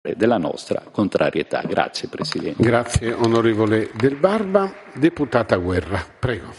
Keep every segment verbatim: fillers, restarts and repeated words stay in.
giustificare della nostra contrarietà. Grazie Presidente. Grazie onorevole Del Barba. Deputata Guerra, prego.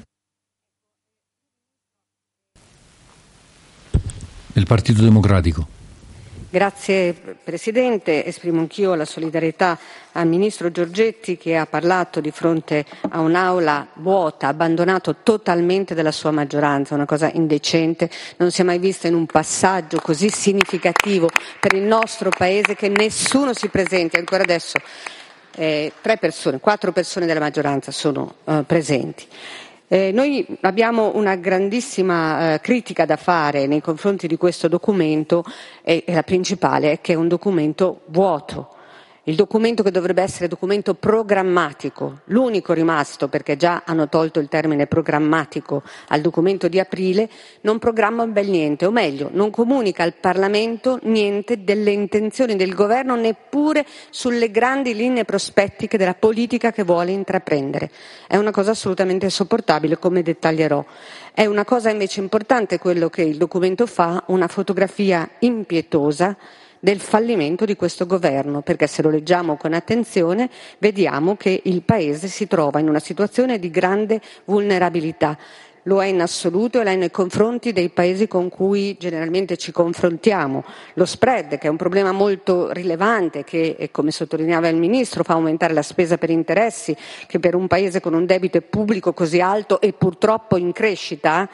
Del Partito Democratico. Grazie Presidente, esprimo anch'io la solidarietà al Ministro Giorgetti che ha parlato di fronte a un'aula vuota, abbandonato totalmente dalla sua maggioranza, una cosa indecente, non si è mai vista in un passaggio così significativo per il nostro Paese che nessuno si presenti, ancora adesso eh, tre persone, quattro persone della maggioranza sono eh, presenti. Eh, noi abbiamo una grandissima eh, critica da fare nei confronti di questo documento e, e la principale è che è un documento vuoto. Il documento che dovrebbe essere documento programmatico, l'unico rimasto perché già hanno tolto il termine programmatico al documento di aprile, non programma un bel niente, o meglio, non comunica al Parlamento niente delle intenzioni del governo, neppure sulle grandi linee prospettiche della politica che vuole intraprendere. È una cosa assolutamente insopportabile, come dettaglierò. È una cosa invece importante quello che il documento fa, una fotografia impietosa del fallimento di questo governo, perché se lo leggiamo con attenzione vediamo che il Paese si trova in una situazione di grande vulnerabilità. Lo è in assoluto e lo è nei confronti dei paesi con cui generalmente ci confrontiamo. Lo spread, che è un problema molto rilevante, che, come sottolineava il Ministro, fa aumentare la spesa per interessi, che per un Paese con un debito pubblico così alto e purtroppo in crescita,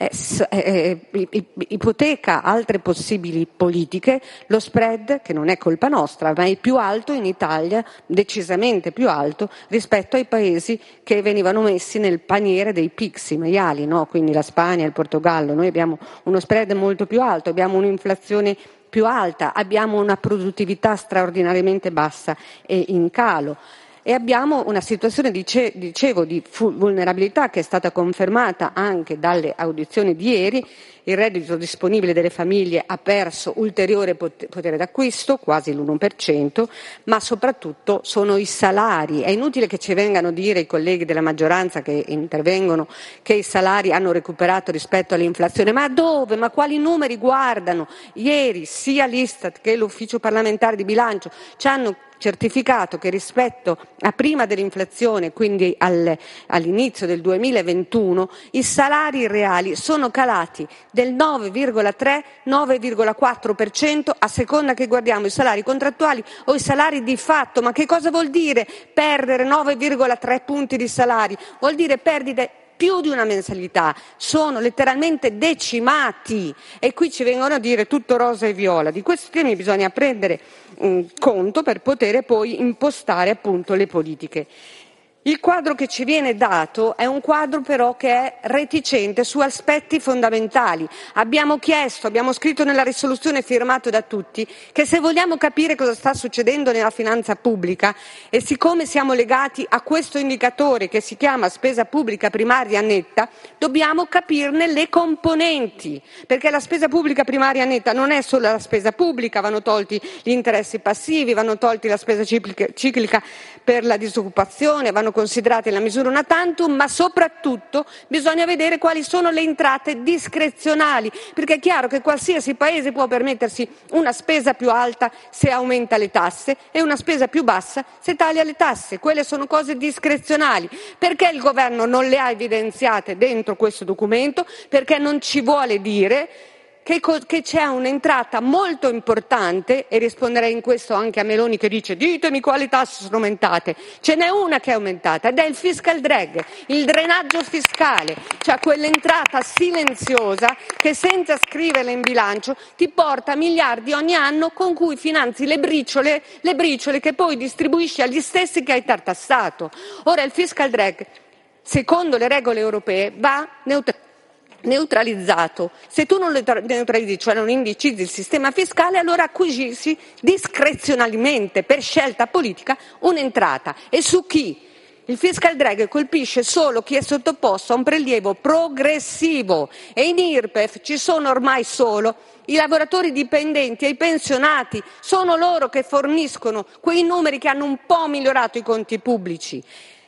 Eh, eh, ipoteca altre possibili politiche. Lo spread, che non è colpa nostra, ma è più alto in Italia, decisamente più alto rispetto ai paesi che venivano messi nel paniere dei P I C S, i maiali, no? Quindi la Spagna, il Portogallo. Noi abbiamo uno spread molto più alto, abbiamo un'inflazione più alta, abbiamo una produttività straordinariamente bassa e in calo. E abbiamo una situazione, dice, dicevo, di vulnerabilità che è stata confermata anche dalle audizioni di ieri. Il reddito disponibile delle famiglie ha perso ulteriore potere d'acquisto, quasi l'uno per cento, ma soprattutto sono i salari. È inutile che ci vengano a dire i colleghi della maggioranza che intervengono che i salari hanno recuperato rispetto all'inflazione. Ma dove? Ma quali numeri guardano? Ieri sia l'Istat che l'Ufficio parlamentare di bilancio ci hanno certificato che rispetto a prima dell'inflazione, quindi al, all'inizio del duemilaventuno, i salari reali sono calati del nove virgola tre nove virgola quattro per cento a seconda che guardiamo i salari contrattuali o i salari di fatto. Ma che cosa vuol dire perdere nove virgola tre punti di salari? Vuol dire perdite più di una mensilità, sono letteralmente decimati e qui ci vengono a dire tutto rosa e viola. Di questi temi bisogna prendere mh, conto per poter poi impostare appunto le politiche. Il quadro che ci viene dato è un quadro però che è reticente su aspetti fondamentali. Abbiamo chiesto, abbiamo scritto nella risoluzione firmato da tutti, che se vogliamo capire cosa sta succedendo nella finanza pubblica e siccome siamo legati a questo indicatore che si chiama spesa pubblica primaria netta, dobbiamo capirne le componenti, perché la spesa pubblica primaria netta non è solo la spesa pubblica, vanno tolti gli interessi passivi, vanno tolti la spesa ciclica, ciclica per la disoccupazione, vanno considerate la misura una tantum, ma soprattutto bisogna vedere quali sono le entrate discrezionali, perché è chiaro che qualsiasi paese può permettersi una spesa più alta se aumenta le tasse e una spesa più bassa se taglia le tasse. Quelle sono cose discrezionali. Perché il governo non le ha evidenziate dentro questo documento? Perché non ci vuole dire Che, che c'è un'entrata molto importante, e risponderei in questo anche a Meloni che dice ditemi quali tasse sono aumentate. Ce n'è una che è aumentata ed è il fiscal drag, il drenaggio fiscale, cioè quell'entrata silenziosa che senza scriverla in bilancio ti porta miliardi ogni anno con cui finanzi le briciole, le briciole che poi distribuisci agli stessi che hai tartassato. Ora il fiscal drag, secondo le regole europee, va neutralizzato. neutralizzato. Se tu non lo neutralizzi, cioè non indicizzi il sistema fiscale, allora acquisisci discrezionalmente, per scelta politica, un'entrata. E su chi? Il fiscal drag colpisce solo chi è sottoposto a un prelievo progressivo e in I R P E F ci sono ormai solo i lavoratori dipendenti e i pensionati, sono loro che forniscono quei numeri che hanno un po' migliorato i conti pubblici.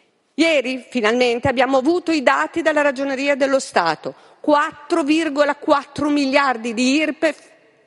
Ieri finalmente abbiamo avuto i dati dalla Ragioneria dello Stato. quattro virgola quattro miliardi di I R P E F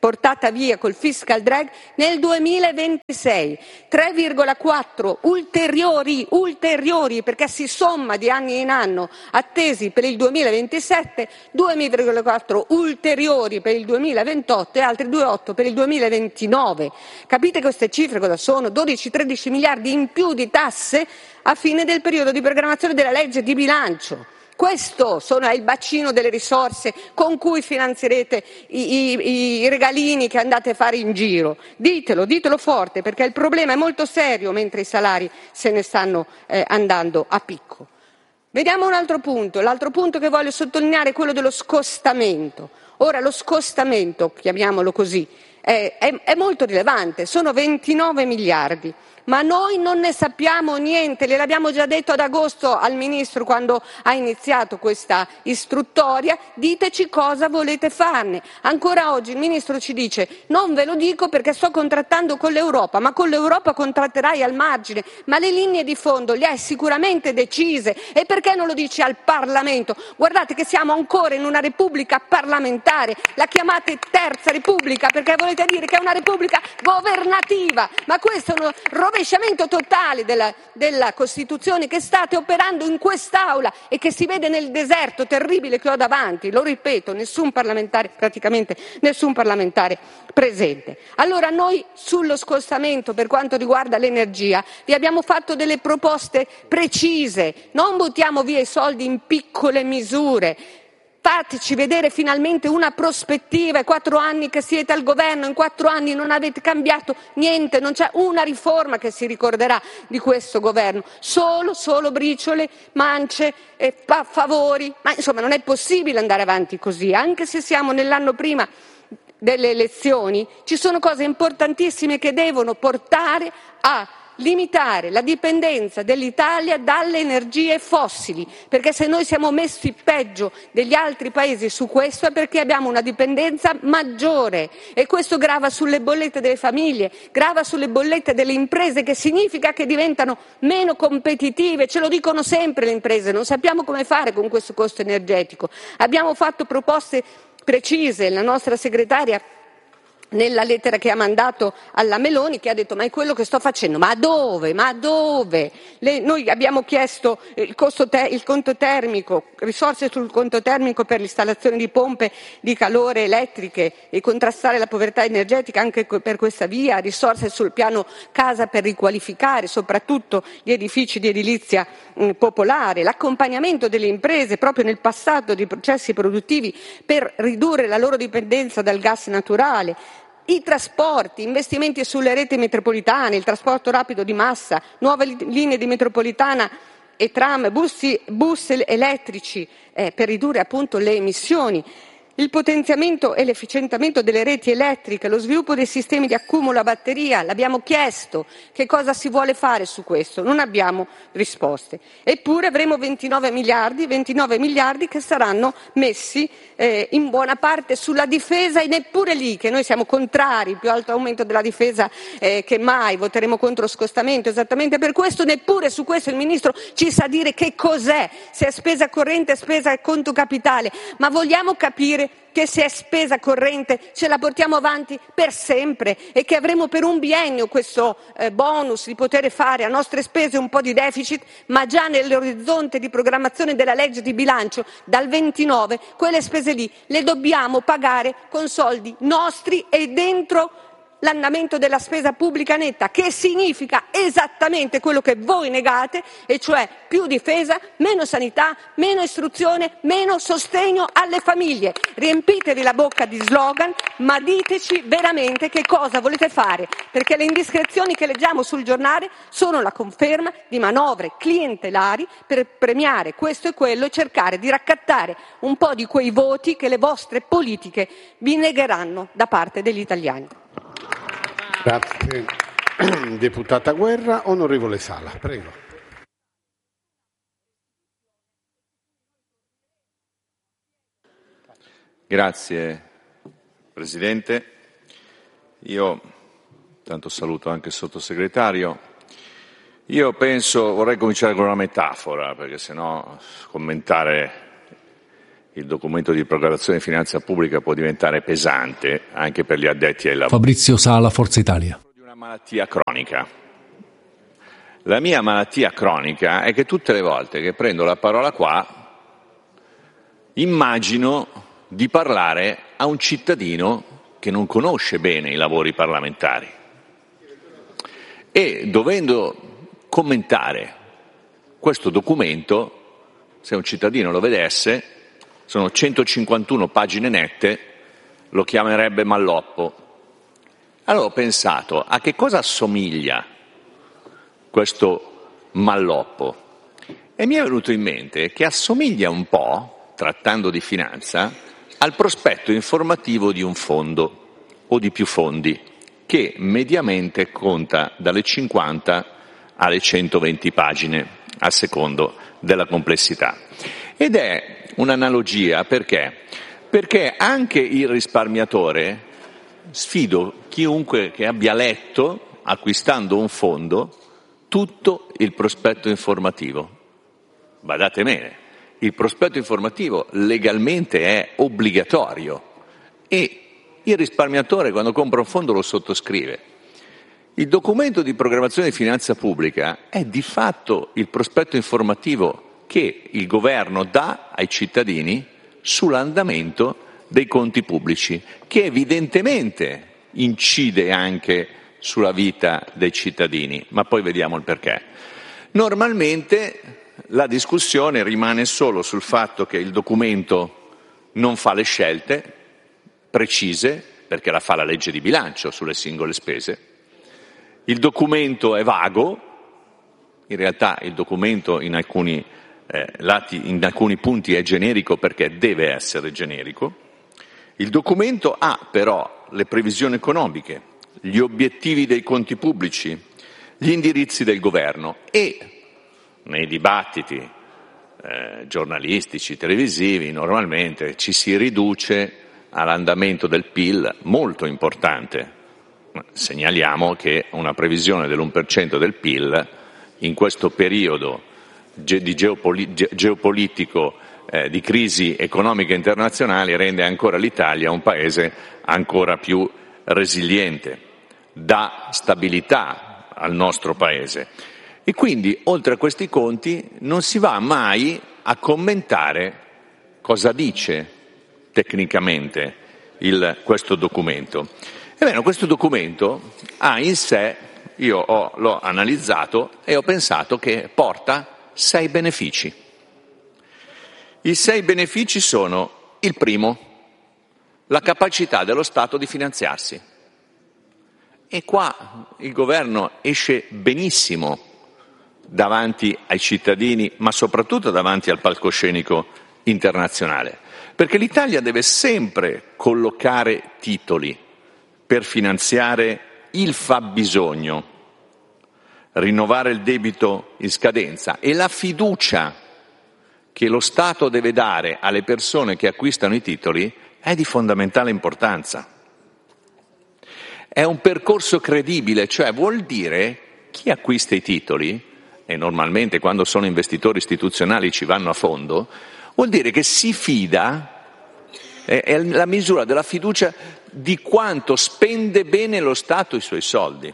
portata via col fiscal drag nel duemilaventisei, tre virgola quattro ulteriori, ulteriori perché si somma di anno in anno attesi per il duemilaventisette, due virgola quattro ulteriori per il duemilaventotto e altri due virgola otto per il duemilaventinove. Capite queste cifre cosa sono? dodici tredici miliardi in più di tasse a fine del periodo di programmazione della legge di bilancio. Questo sono, è il bacino delle risorse con cui finanzierete i, i, i regalini che andate a fare in giro. Ditelo, ditelo forte, perché il problema è molto serio mentre i salari se ne stanno eh, andando a picco. Vediamo un altro punto. L'altro punto che voglio sottolineare è quello dello scostamento. Ora, lo scostamento, chiamiamolo così, è, è, è molto rilevante, sono ventinove miliardi. Ma noi non ne sappiamo niente, gliel'abbiamo già detto ad agosto al Ministro quando ha iniziato questa istruttoria, diteci cosa volete farne. Ancora oggi il Ministro ci dice non ve lo dico perché sto contrattando con l'Europa, ma con l'Europa contratterai al margine, ma le linee di fondo le hai sicuramente decise e perché non lo dici al Parlamento? Guardate che siamo ancora in una Repubblica parlamentare, la chiamate Terza Repubblica perché volete dire che è una Repubblica governativa, ma questo è uno rovesciamento totale della, della Costituzione che state operando in quest'Aula e che si vede nel deserto terribile che ho davanti. Lo ripeto, nessun parlamentare, praticamente nessun parlamentare presente. Allora noi sullo scostamento per quanto riguarda l'energia vi abbiamo fatto delle proposte precise, non buttiamo via i soldi in piccole misure. Fateci vedere finalmente una prospettiva, è quattro anni che siete al governo, in quattro anni non avete cambiato niente, non c'è una riforma che si ricorderà di questo governo, solo, solo briciole, mance, eh, favori, ma insomma non è possibile andare avanti così, anche se siamo nell'anno prima delle elezioni, ci sono cose importantissime che devono portare a limitare la dipendenza dell'Italia dalle energie fossili, perché se noi siamo messi peggio degli altri paesi su questo è perché abbiamo una dipendenza maggiore e questo grava sulle bollette delle famiglie, grava sulle bollette delle imprese, che significa che diventano meno competitive, ce lo dicono sempre le imprese, non sappiamo come fare con questo costo energetico. Abbiamo fatto proposte precise, la nostra segretaria nella lettera che ha mandato alla Meloni, che ha detto ma è quello che sto facendo, ma dove, ma dove? Le, noi abbiamo chiesto il, costo te, il conto termico, risorse sul conto termico per l'installazione di pompe di calore elettriche e contrastare la povertà energetica anche per questa via, risorse sul piano casa per riqualificare soprattutto gli edifici di edilizia mh, popolare, l'accompagnamento delle imprese proprio nel passaggio di processi produttivi per ridurre la loro dipendenza dal gas naturale, i trasporti, investimenti sulle reti metropolitane, il trasporto rapido di massa, nuove linee di metropolitana e tram, bus, bus elettrici eh, per ridurre appunto le emissioni, il potenziamento e l'efficientamento delle reti elettriche, lo sviluppo dei sistemi di accumulo a batteria, l'abbiamo chiesto, che cosa si vuole fare su questo? Non abbiamo risposte. Eppure avremo ventinove miliardi, ventinove miliardi che saranno messi eh, in buona parte sulla difesa e neppure lì, che noi siamo contrari, più alto aumento della difesa eh, che mai, voteremo contro scostamento, esattamente per questo, neppure su questo il Ministro ci sa dire che cos'è, se è spesa corrente, spesa a conto capitale, ma vogliamo capire che se è spesa corrente ce la portiamo avanti per sempre e che avremo per un biennio questo eh, bonus di poter fare a nostre spese un po' di deficit, ma già nell'orizzonte di programmazione della legge di bilancio dal ventinove quelle spese lì le dobbiamo pagare con soldi nostri e dentro l'andamento della spesa pubblica netta, che significa esattamente quello che voi negate, e cioè più difesa, meno sanità, meno istruzione, meno sostegno alle famiglie. Riempitevi la bocca di slogan, ma diteci veramente che cosa volete fare, perché le indiscrezioni che leggiamo sul giornale sono la conferma di manovre clientelari per premiare questo e quello e cercare di raccattare un po' di quei voti che le vostre politiche vi negheranno da parte degli italiani. Grazie. Deputata Guerra, onorevole Sala, prego. Grazie Presidente. Io tanto saluto anche il Sottosegretario. Io penso, vorrei cominciare con una metafora, perché sennò commentare il documento di programmazione di finanza pubblica può diventare pesante anche per gli addetti ai lavori. Fabrizio Sala, Forza Italia. Di una malattia cronica. La mia malattia cronica è che tutte le volte che prendo la parola qua immagino di parlare a un cittadino che non conosce bene i lavori parlamentari e dovendo commentare questo documento, se un cittadino lo vedesse, sono centocinquantuno pagine nette, lo chiamerebbe malloppo. Allora ho pensato, a che cosa assomiglia questo malloppo? E mi è venuto in mente che assomiglia un po', trattando di finanza, al prospetto informativo di un fondo o di più fondi, che mediamente conta dalle cinquanta alle centoventi pagine, a secondo della complessità. Ed è un'analogia perché? Perché anche il risparmiatore, sfido chiunque che abbia letto, acquistando un fondo, tutto il prospetto informativo. Badate bene, il prospetto informativo legalmente è obbligatorio e il risparmiatore quando compra un fondo lo sottoscrive. Il documento di programmazione di finanza pubblica è di fatto il prospetto informativo che il governo dà ai cittadini sull'andamento dei conti pubblici, che evidentemente incide anche sulla vita dei cittadini, ma poi vediamo il perché. Normalmente la discussione rimane solo sul fatto che il documento non fa le scelte precise, perché la fa la legge di bilancio sulle singole spese. Il documento è vago, in realtà il documento in alcuni eh, lati, in alcuni punti è generico perché deve essere generico. Il documento ha però le previsioni economiche, gli obiettivi dei conti pubblici, gli indirizzi del governo e nei dibattiti eh, giornalistici, televisivi, normalmente ci si riduce all'andamento del P I L molto importante. Segnaliamo che una previsione dell'uno per cento del P I L in questo periodo ge- di geopoli- ge- geopolitico eh, di crisi economica internazionale rende ancora l'Italia un paese ancora più resiliente, dà stabilità al nostro paese. E quindi, oltre a questi conti, non si va mai a commentare cosa dice tecnicamente il, questo documento. Ebbene, questo documento ha in sé, io ho, l'ho analizzato e ho pensato che porta sei benefici. I sei benefici sono: il primo, la capacità dello Stato di finanziarsi. E qua il governo esce benissimo davanti ai cittadini, ma soprattutto davanti al palcoscenico internazionale, perché l'Italia deve sempre collocare titoli per finanziare il fabbisogno, rinnovare il debito in scadenza e la fiducia che lo Stato deve dare alle persone che acquistano i titoli è di fondamentale importanza. È un percorso credibile, cioè vuol dire chi acquista i titoli, e normalmente quando sono investitori istituzionali ci vanno a fondo, vuol dire che si fida, è la misura della fiducia di quanto spende bene lo Stato i suoi soldi.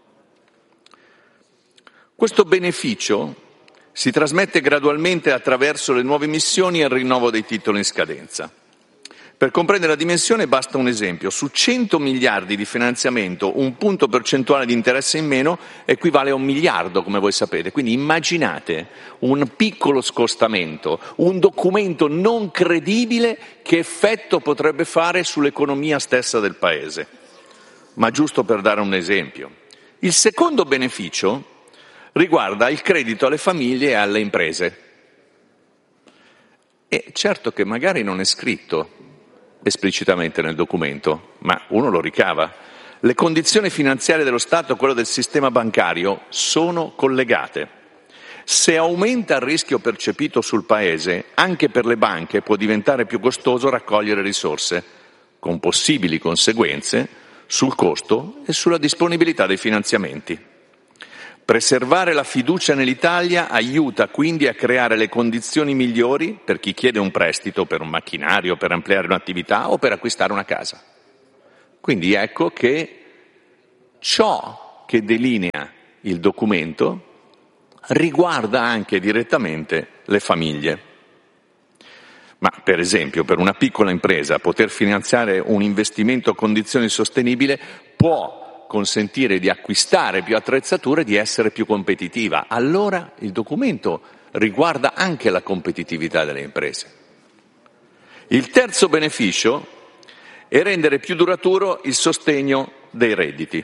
Questo beneficio si trasmette gradualmente attraverso le nuove emissioni e il rinnovo dei titoli in scadenza. Per comprendere la dimensione basta un esempio: su cento miliardi di finanziamento un punto percentuale di interesse in meno equivale a un miliardo, come voi sapete. Quindi immaginate un piccolo scostamento, un documento non credibile, che effetto potrebbe fare sull'economia stessa del Paese. Ma giusto per dare un esempio. Il secondo beneficio riguarda il credito alle famiglie e alle imprese. E certo che magari non è scritto esplicitamente nel documento, ma uno lo ricava. Le condizioni finanziarie dello Stato e quelle del sistema bancario sono collegate. Se aumenta il rischio percepito sul Paese, anche per le banche può diventare più costoso raccogliere risorse, con possibili conseguenze sul costo e sulla disponibilità dei finanziamenti. Preservare la fiducia nell'Italia aiuta quindi a creare le condizioni migliori per chi chiede un prestito per un macchinario, per ampliare un'attività o per acquistare una casa. Quindi ecco che ciò che delinea il documento riguarda anche direttamente le famiglie. Ma per esempio per una piccola impresa poter finanziare un investimento a condizioni sostenibili può consentire di acquistare più attrezzature e di essere più competitiva. Allora il documento riguarda anche la competitività delle imprese. Il terzo beneficio è rendere più duraturo il sostegno dei redditi.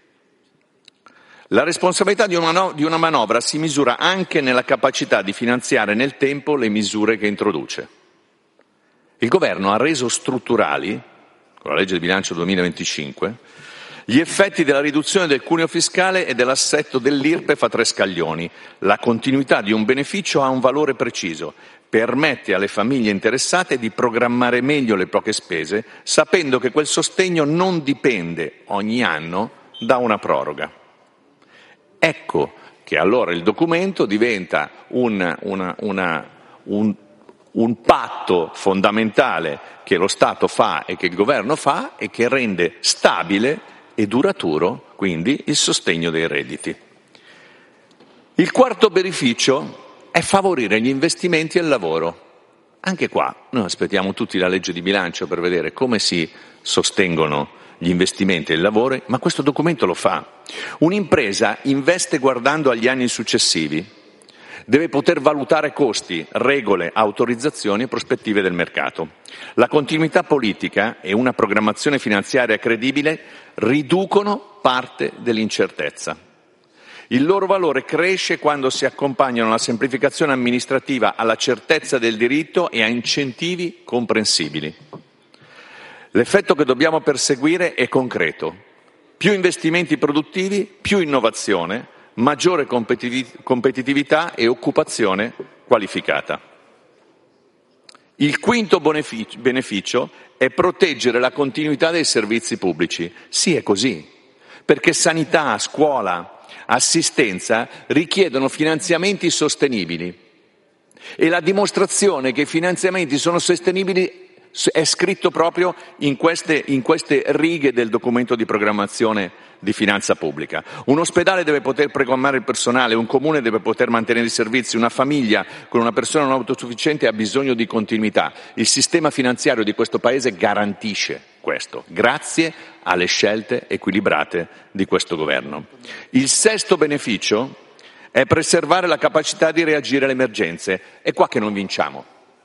La responsabilità di una, di una manovra si misura anche nella capacità di finanziare nel tempo le misure che introduce. Il governo ha reso strutturali, con la legge di bilancio duemilaventicinque, gli effetti della riduzione del cuneo fiscale e dell'assetto dell'Irpef a tre scaglioni. La continuità di un beneficio ha un valore preciso, permette alle famiglie interessate di programmare meglio le proprie spese, sapendo che quel sostegno non dipende ogni anno da una proroga. Ecco che allora il documento diventa un, una, una, un, un patto fondamentale che lo Stato fa e che il governo fa e che rende stabile e duraturo quindi il sostegno dei redditi. Il quarto beneficio è favorire gli investimenti e il lavoro. Anche qua noi aspettiamo tutti la legge di bilancio per vedere come si sostengono gli investimenti e il lavoro, ma questo documento lo fa. Un'impresa investe guardando agli anni successivi, deve poter valutare costi, regole, autorizzazioni e prospettive del mercato. La continuità politica e una programmazione finanziaria credibile riducono parte dell'incertezza. Il loro valore cresce quando si accompagnano alla semplificazione amministrativa, alla certezza del diritto e a incentivi comprensibili. L'effetto che dobbiamo perseguire è concreto. Più investimenti produttivi, più innovazione, maggiore competitività e occupazione qualificata. Il quinto beneficio è proteggere la continuità dei servizi pubblici. Sì, è così, perché sanità, scuola, assistenza richiedono finanziamenti sostenibili e la dimostrazione che i finanziamenti sono sostenibili è scritto proprio in queste, in queste righe del documento di programmazione di finanza pubblica. Un ospedale deve poter programmare il personale, un comune deve poter mantenere i servizi, una famiglia con una persona non autosufficiente ha bisogno di continuità. Il sistema finanziario di questo Paese garantisce questo, grazie alle scelte equilibrate di questo governo. Il sesto beneficio è preservare la capacità di reagire alle emergenze. È qua che non vinciamo.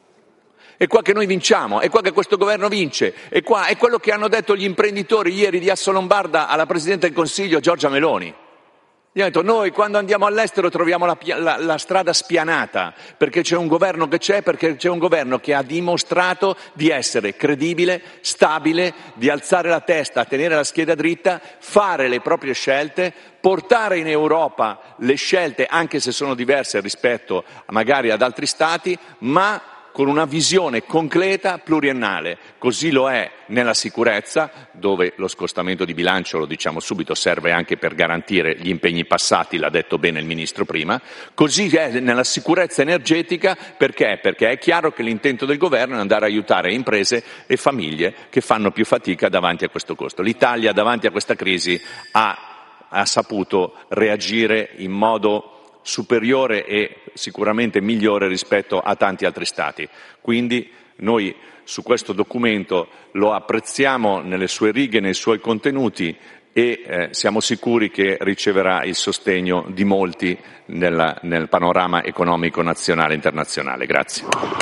È qua che noi vinciamo, è qua che questo governo vince, è qua, è quello che hanno detto gli imprenditori ieri di Assolombarda alla Presidente del Consiglio Giorgia Meloni. Gli hanno detto: noi quando andiamo all'estero troviamo la, la, la strada spianata, perché c'è un governo che c'è, perché c'è un governo che ha dimostrato di essere credibile, stabile, di alzare la testa, tenere la scheda dritta, fare le proprie scelte, portare in Europa le scelte, anche se sono diverse rispetto magari ad altri Stati, ma con una visione concreta pluriennale. Così lo è nella sicurezza, dove lo scostamento di bilancio, lo diciamo subito, serve anche per garantire gli impegni passati, l'ha detto bene il Ministro prima. Così è nella sicurezza energetica, perché? Perché è chiaro che l'intento del governo è andare a aiutare imprese e famiglie che fanno più fatica davanti a questo costo. L'Italia davanti a questa crisi ha, ha saputo reagire in modo superiore e sicuramente migliore rispetto a tanti altri Stati. Quindi noi su questo documento lo apprezziamo nelle sue righe, nei suoi contenuti e eh, siamo sicuri che riceverà il sostegno di molti nella, nel panorama economico nazionale e internazionale. Grazie.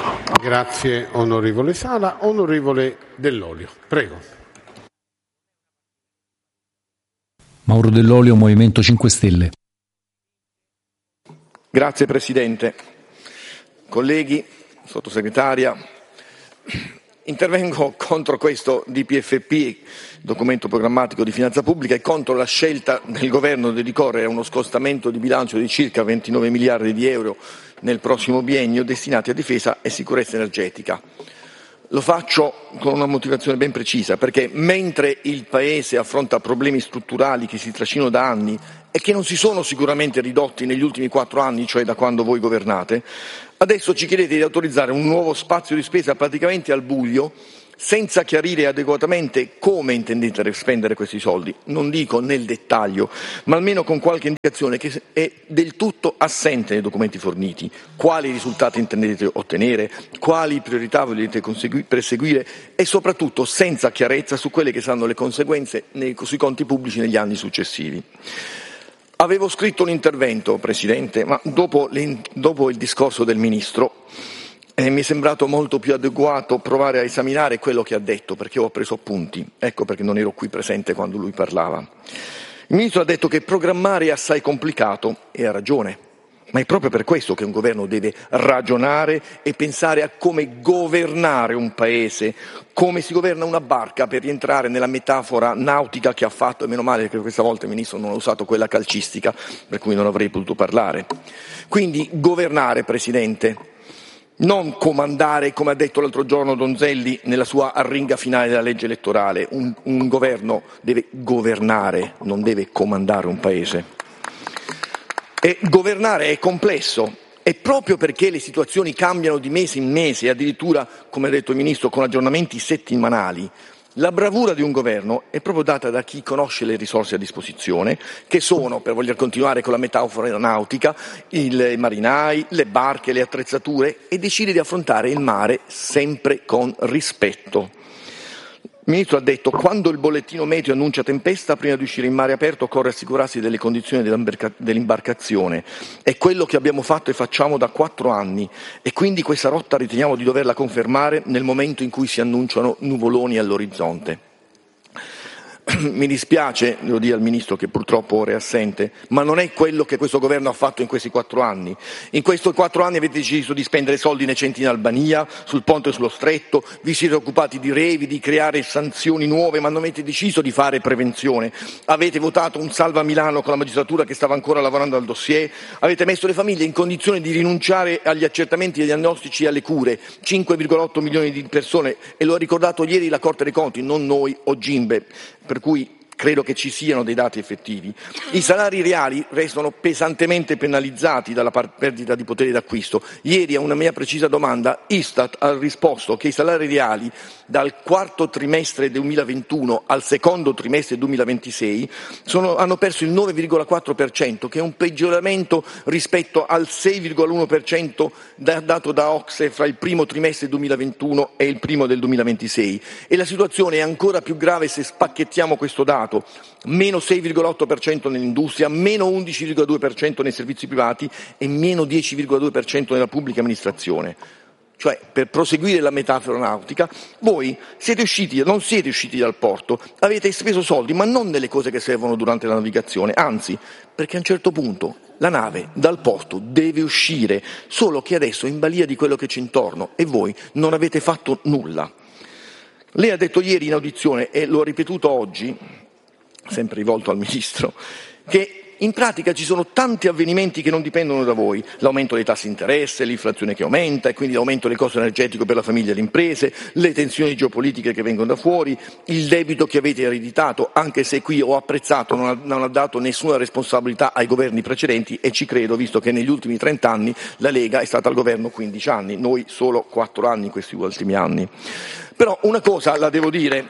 Grazie onorevole Sala. Onorevole Dell'Olio, prego. Mauro Dell'Olio, Movimento cinque Stelle. Grazie Presidente. Colleghi, Sottosegretaria, intervengo contro questo D P F P, documento programmatico di finanza pubblica, e contro la scelta del Governo di ricorrere a uno scostamento di bilancio di circa ventinove miliardi di euro nel prossimo biennio destinati a difesa e sicurezza energetica. Lo faccio con una motivazione ben precisa, perché mentre il Paese affronta problemi strutturali che si trascinano da anni e che non si sono sicuramente ridotti negli ultimi quattro anni, cioè da quando voi governate, adesso ci chiedete di autorizzare un nuovo spazio di spesa praticamente al buio, senza chiarire adeguatamente come intendete spendere questi soldi, non dico nel dettaglio, ma almeno con qualche indicazione che è del tutto assente nei documenti forniti. Quali risultati intendete ottenere, quali priorità volete perseguire e soprattutto senza chiarezza su quelle che saranno le conseguenze nei, sui conti pubblici negli anni successivi. Avevo scritto un intervento, Presidente, ma dopo, dopo il discorso del Ministro Eh, mi è sembrato molto più adeguato provare a esaminare quello che ha detto, perché ho preso appunti, ecco perché non ero qui presente quando lui parlava. Il Ministro ha detto che programmare è assai complicato e ha ragione, ma è proprio per questo che un governo deve ragionare e pensare a come governare un paese, come si governa una barca, per rientrare nella metafora nautica che ha fatto, e meno male che questa volta il Ministro non ha usato quella calcistica, per cui non avrei potuto parlare. Quindi governare, Presidente, non comandare, come ha detto l'altro giorno Donzelli nella sua arringa finale della legge elettorale. Un, un governo deve governare, non deve comandare un paese. E governare è complesso e proprio perché le situazioni cambiano di mese in mese e addirittura, come ha detto il Ministro, con aggiornamenti settimanali, la bravura di un governo è proprio data da chi conosce le risorse a disposizione, che sono, per voler continuare con la metafora nautica, i marinai, le barche, le attrezzature, e decide di affrontare il mare sempre con rispetto. Il Ministro ha detto: quando il bollettino meteo annuncia tempesta, prima di uscire in mare aperto occorre assicurarsi delle condizioni dell'imbarcazione. È quello che abbiamo fatto e facciamo da quattro anni e quindi questa rotta riteniamo di doverla confermare nel momento in cui si annunciano nuvoloni all'orizzonte. Mi dispiace, devo dire al Ministro che purtroppo ora è assente, ma non è quello che questo governo ha fatto in questi quattro anni. In questi quattro anni avete deciso di spendere soldi nei centri in Albania, sul ponte sullo stretto, vi siete occupati di revi, di creare sanzioni nuove, ma non avete deciso di fare prevenzione. Avete votato un salva Milano con la magistratura che stava ancora lavorando al dossier, avete messo le famiglie in condizione di rinunciare agli accertamenti e diagnostici e alle cure, cinque virgola otto milioni di persone, e lo ha ricordato ieri la Corte dei Conti, non noi o Gimbe. Per cui credo che ci siano dei dati effettivi. I salari reali restano pesantemente penalizzati dalla perdita di potere d'acquisto. Ieri a una mia precisa domanda Istat ha risposto che i salari reali dal quarto trimestre duemilaventuno al secondo trimestre duemilaventisei sono, hanno perso il nove virgola quattro per cento, che è un peggioramento rispetto al sei virgola uno per cento dato da Ocse fra il primo trimestre duemilaventuno e il primo del duemilaventisei. E la situazione è ancora più grave se spacchettiamo questo dato: meno sei virgola otto per cento nell'industria, meno undici virgola due per cento nei servizi privati e meno dieci virgola due per cento nella pubblica amministrazione. Cioè, per proseguire la metafora nautica, voi siete usciti, non siete usciti dal porto, avete speso soldi, ma non nelle cose che servono durante la navigazione, anzi, perché a un certo punto la nave dal porto deve uscire, solo che adesso è in balia di quello che c'è intorno e voi non avete fatto nulla. Lei ha detto ieri in audizione, e lo ha ripetuto oggi, sempre rivolto al Ministro, che in pratica ci sono tanti avvenimenti che non dipendono da voi: l'aumento dei tassi di interesse, l'inflazione che aumenta e quindi l'aumento del costo energetico per la famiglia e le imprese, le tensioni geopolitiche che vengono da fuori, il debito che avete ereditato, anche se qui ho apprezzato, non ha, non ha dato nessuna responsabilità ai governi precedenti, e ci credo, visto che negli ultimi trent'anni la Lega è stata al governo quindici anni, noi solo quattro anni in questi ultimi anni. Però una cosa la devo dire: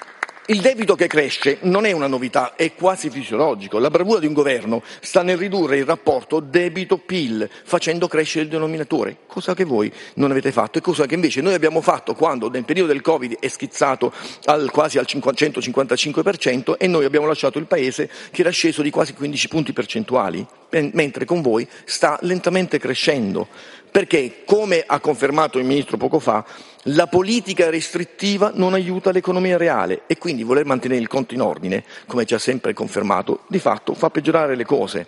il debito che cresce non è una novità, è quasi fisiologico. La bravura di un governo sta nel ridurre il rapporto debito-P I L, facendo crescere il denominatore, cosa che voi non avete fatto e cosa che invece noi abbiamo fatto quando nel periodo del Covid è schizzato al, quasi al centocinquantacinque per cento e noi abbiamo lasciato il Paese che era sceso di quasi quindici punti percentuali, mentre con voi sta lentamente crescendo. Perché, come ha confermato il Ministro poco fa, la politica restrittiva non aiuta l'economia reale e quindi voler mantenere il conto in ordine, come ci ha sempre confermato, di fatto fa peggiorare le cose.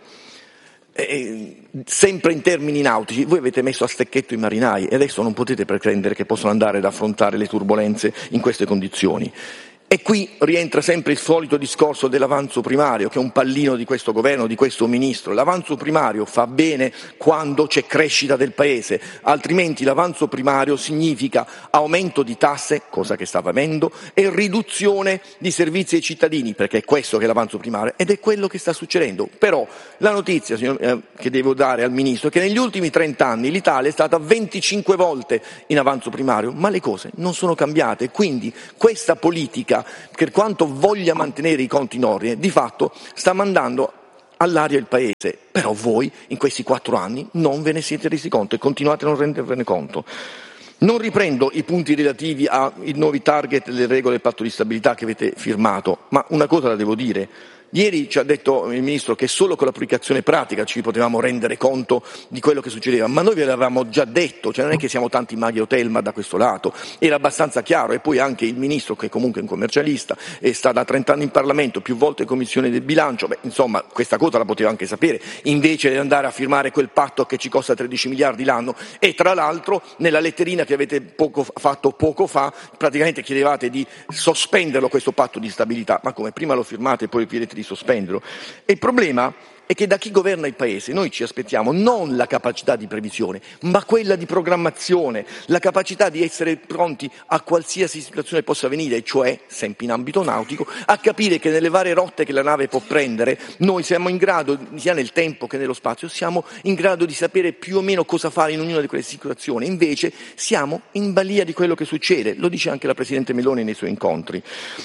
E, sempre in termini nautici, voi avete messo a stecchetto i marinai e adesso non potete pretendere che possano andare ad affrontare le turbolenze in queste condizioni. E qui rientra sempre il solito discorso dell'avanzo primario, che è un pallino di questo governo, di questo ministro. L'avanzo primario fa bene quando c'è crescita del paese, altrimenti l'avanzo primario significa aumento di tasse, cosa che sta avvenendo, e riduzione di servizi ai cittadini, perché è questo che è l'avanzo primario ed è quello che sta succedendo. Però la notizia signor, eh, che devo dare al ministro è che negli ultimi trenta anni l'Italia è stata venticinque volte in avanzo primario, ma le cose non sono cambiate, quindi questa politica, per quanto voglia mantenere i conti in ordine, di fatto sta mandando all'aria il paese. Però voi in questi quattro anni non ve ne siete resi conto e continuate a non rendervene conto. Non riprendo i punti relativi ai nuovi target e le regole del patto di stabilità che avete firmato, ma una cosa la devo dire. Ieri ci ha detto il Ministro che solo con l'applicazione pratica ci potevamo rendere conto di quello che succedeva, ma noi ve l'avevamo già detto, cioè non è che siamo tanti maghi o Telma da questo lato, era abbastanza chiaro. E poi anche il Ministro, che comunque è un commercialista e sta da trenta anni in Parlamento, più volte in Commissione del Bilancio, beh, insomma questa cosa la poteva anche sapere, invece di andare a firmare quel patto che ci costa tredici miliardi l'anno. E tra l'altro nella letterina che avete poco, fatto poco fa praticamente chiedevate di sospenderlo questo patto di stabilità, ma come prima lo firmate e poi chiedete di sospenderlo. E il problema è che da chi governa il Paese noi ci aspettiamo non la capacità di previsione, ma quella di programmazione, la capacità di essere pronti a qualsiasi situazione possa venire, cioè, sempre in ambito nautico, a capire che nelle varie rotte che la nave può prendere noi siamo in grado, sia nel tempo che nello spazio, siamo in grado di sapere più o meno cosa fare in ognuna di quelle situazioni. Invece siamo in balia di quello che succede, lo dice anche la Presidente Meloni nei suoi incontri.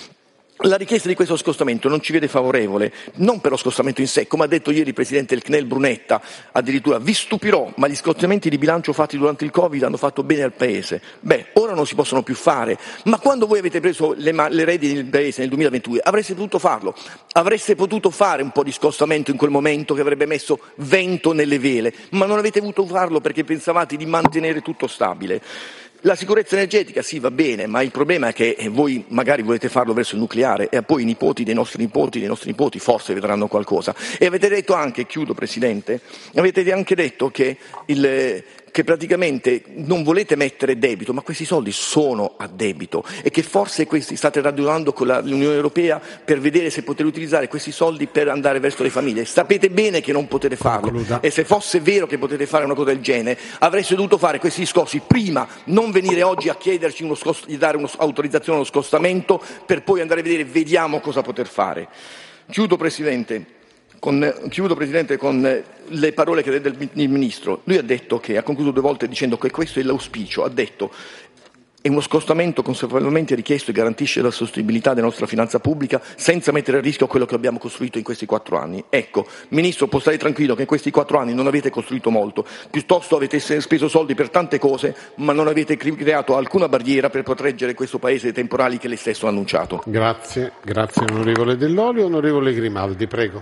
La richiesta di questo scostamento non ci vede favorevole, non per lo scostamento in sé, come ha detto ieri il Presidente del C N E L Brunetta, addirittura vi stupirò, ma gli scostamenti di bilancio fatti durante il Covid hanno fatto bene al Paese. Beh, ora non si possono più fare, ma quando voi avete preso le, le redini del Paese nel duemilaventidue avreste potuto farlo, avreste potuto fare un po' di scostamento in quel momento che avrebbe messo vento nelle vele, ma non avete voluto farlo perché pensavate di mantenere tutto stabile. La sicurezza energetica sì, va bene, ma il problema è che voi magari volete farlo verso il nucleare e poi i nipoti dei nostri nipoti, dei nostri nipoti forse vedranno qualcosa. E avete detto anche, chiudo Presidente, avete anche detto che, il, che praticamente non volete mettere debito, ma questi soldi sono a debito e che forse questi state ragionando con la, l'Unione Europea per vedere se poter utilizzare questi soldi per andare verso le famiglie. Sapete bene che non potete farlo. Concluda. E se fosse vero che potete fare una cosa del genere, avreste dovuto fare questi discorsi prima, non venire oggi a chiederci uno scost- di dare un'autorizzazione allo scostamento per poi andare a vedere, vediamo cosa poter fare. Chiudo Presidente, con, chiudo, Presidente, con le parole che ha detto il Ministro. Lui ha detto che, ha concluso due volte dicendo che questo è l'auspicio, ha detto è uno scostamento consapevolmente richiesto e garantisce la sostenibilità della nostra finanza pubblica senza mettere a rischio quello che abbiamo costruito in questi quattro anni. Ecco, Ministro, può stare tranquillo che in questi quattro anni non avete costruito molto, piuttosto avete speso soldi per tante cose, ma non avete creato alcuna barriera per proteggere questo Paese dai temporali che lei stesso ha annunciato. Grazie, grazie onorevole Dell'Olio. Onorevole Grimaldi, prego.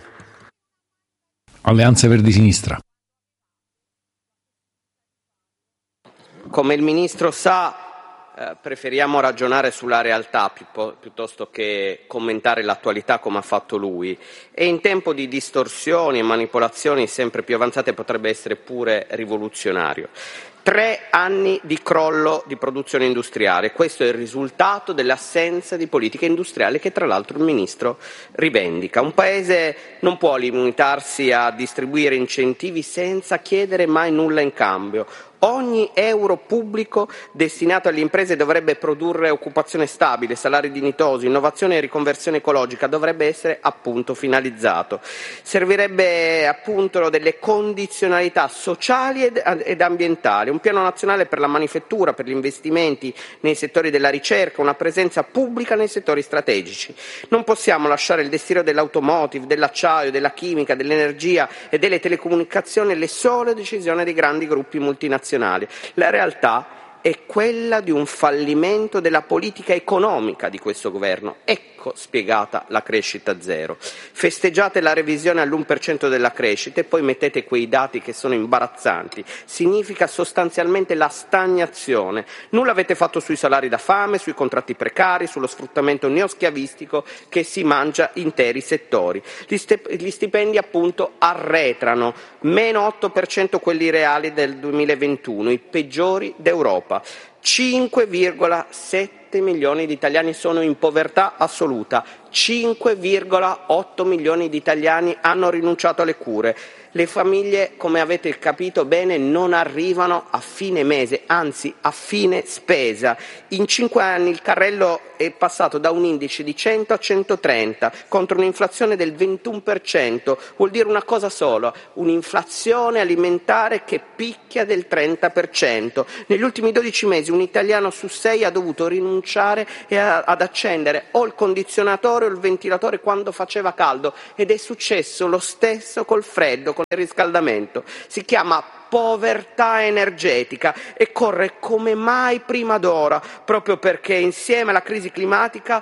Alleanza Verdi Sinistra. Come il Ministro sa, Eh, preferiamo ragionare sulla realtà pi- piuttosto che commentare l'attualità come ha fatto lui, e in tempo di distorsioni e manipolazioni sempre più avanzate potrebbe essere pure rivoluzionario. Tre anni di crollo di produzione industriale, questo è il risultato dell'assenza di politica industriale che tra l'altro il Ministro rivendica. Un Paese non può limitarsi a distribuire incentivi senza chiedere mai nulla in cambio. Ogni euro pubblico destinato alle imprese dovrebbe produrre occupazione stabile, salari dignitosi, innovazione e riconversione ecologica, dovrebbe essere appunto finalizzato. Servirebbe appunto delle condizionalità sociali ed, ed ambientali, un piano nazionale per la manifattura, per gli investimenti nei settori della ricerca, una presenza pubblica nei settori strategici. Non possiamo lasciare il destino dell'automotive, dell'acciaio, della chimica, dell'energia e delle telecomunicazioni alle sole decisioni dei grandi gruppi multinazionali. La realtà è quella di un fallimento della politica economica di questo governo. Ecco spiegata la crescita zero. Festeggiate la revisione all'uno per cento della crescita e poi mettete quei dati che sono imbarazzanti. Significa sostanzialmente la stagnazione. Nulla avete fatto sui salari da fame, sui contratti precari, sullo sfruttamento neoschiavistico che si mangia interi settori. Gli, stip- gli stipendi appunto arretrano, meno otto per cento quelli reali del duemilaventuno, i peggiori d'Europa. cinque virgola sette milioni di italiani sono in povertà assoluta, cinque virgola otto milioni di italiani hanno rinunciato alle cure. Le famiglie, come avete capito bene, non arrivano a fine mese, anzi a fine spesa. In cinque anni il carrello è passato da un indice di cento a centotrenta contro un'inflazione del ventuno per cento. Vuol dire una cosa sola, un'inflazione alimentare che picchia del trenta per cento. Negli ultimi dodici mesi un italiano su sei ha dovuto rinunciare ad accendere o il condizionatore o il ventilatore quando faceva caldo, ed è successo lo stesso col freddo, con il riscaldamento. Si chiama povertà energetica e corre come mai prima d'ora, proprio perché insieme alla crisi climatica